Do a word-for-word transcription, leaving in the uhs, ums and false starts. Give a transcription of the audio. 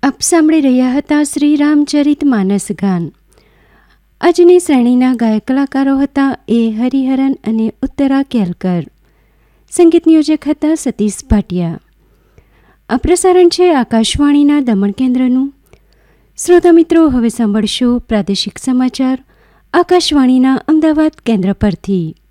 આપ સાંભળી રહ્યા હતા શ્રી રામચરિત માનસ ગાન. આજની શ્રેણીના ગાયક કલાકારો હતા એ હરિહરન અને ઉત્તરા કેલકર. સંગીત નિયોજક હતા સતીશ ભાટિયા. આ પ્રસારણ છે આકાશવાણીના દમણ કેન્દ્રનું. શ્રોતા મિત્રો, હવે સાંભળશો પ્રાદેશિક સમાચાર આકાશવાણીના અમદાવાદ કેન્દ્ર પરથી.